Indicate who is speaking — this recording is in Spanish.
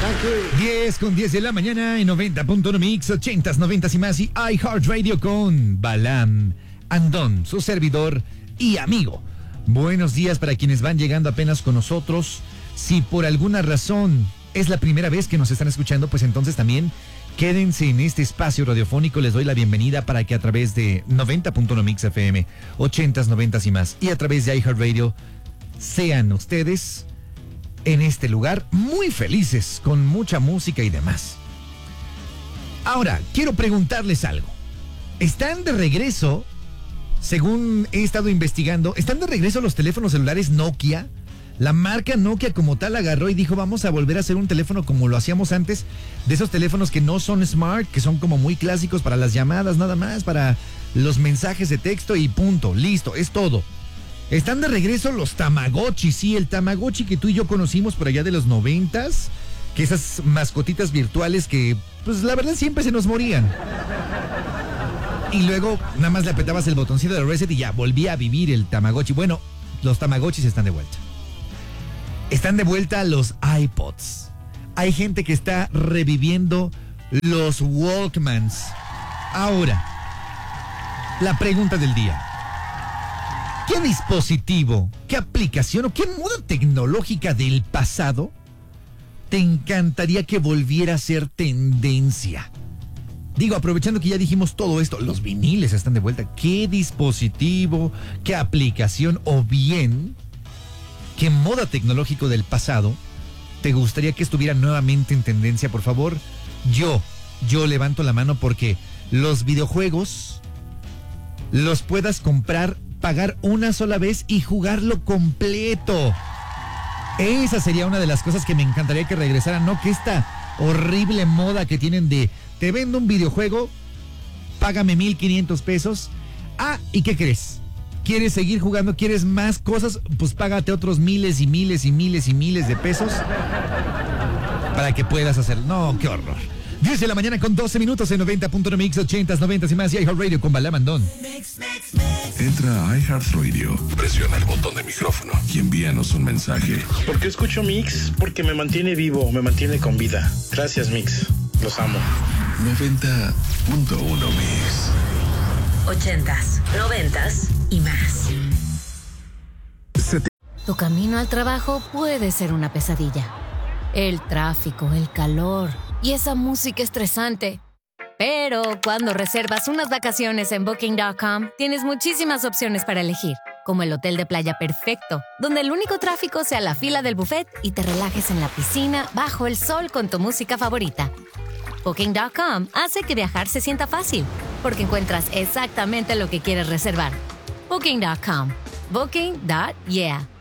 Speaker 1: 10:10 de la mañana en 90.1 Mix, 80s, 90s y más, y iHeartRadio con Balam Andón, su servidor y amigo. Buenos días para quienes van llegando apenas con nosotros. Si por alguna razón es la primera vez que nos están escuchando, pues entonces también quédense en este espacio radiofónico. Les doy la bienvenida para que a través de 90.1 Mix FM, 80s, 90s y más, y a través de iHeartRadio, sean ustedes en este lugar muy felices, con mucha música y demás. Ahora, quiero preguntarles algo. ¿Están de regreso, según he estado investigando, están de regreso los teléfonos celulares Nokia? La marca Nokia como tal agarró y dijo, vamos a volver a hacer un teléfono como lo hacíamos antes, de esos teléfonos que no son smart, que son como muy clásicos para las llamadas nada más, para los mensajes de texto y punto, listo, es todo. Están de regreso los Tamagotchi, sí, el Tamagotchi que tú y yo conocimos por allá de los 90s, que esas mascotitas virtuales que, pues la verdad siempre se nos morían. Y luego nada más le apretabas el botoncito de reset y ya volvía a vivir el Tamagotchi. Bueno, los Tamagotchis están de vuelta. Están de vuelta los iPods. Hay gente que está reviviendo los Walkmans. Ahora, la pregunta del día. ¿Qué dispositivo, qué aplicación o qué moda tecnológica del pasado te encantaría que volviera a ser tendencia? Digo, aprovechando que ya dijimos todo esto, los viniles están de vuelta. ¿Qué dispositivo, qué aplicación o bien qué moda tecnológico del pasado te gustaría que estuviera nuevamente en tendencia? Por favor, yo levanto la mano porque los videojuegos los puedas comprar, pagar una sola vez y jugarlo completo. Esa sería una de las cosas que me encantaría que regresaran, no que esta horrible moda que tienen de te vendo un videojuego, págame 1,500 pesos. Ah, ¿y qué crees? ¿Quieres seguir jugando? ¿Quieres más cosas? Pues págate otros miles y miles y miles y miles de pesos para que puedas hacerlo. No, qué horror. 10 de la mañana con 12 minutos en 90.1 Mix, 80s, 90s y más, y iHeartRadio con Balam Andón.
Speaker 2: Entra a iHeartRadio, presiona el botón de micrófono y envíanos un mensaje.
Speaker 3: ¿Por qué escucho Mix? Porque me mantiene vivo, me mantiene con vida. Gracias, Mix. Los amo.
Speaker 2: 90.1 Mix.
Speaker 4: 80s, 90s y más.
Speaker 5: Tu camino al trabajo puede ser una pesadilla. El tráfico, el calor y esa música estresante. Pero cuando reservas unas vacaciones en Booking.com, tienes muchísimas opciones para elegir, como el hotel de playa perfecto, donde el único tráfico sea la fila del buffet y te relajes en la piscina bajo el sol con tu música favorita. Booking.com hace que viajar se sienta fácil, porque encuentras exactamente lo que quieres reservar. Booking.com. Booking.yeah.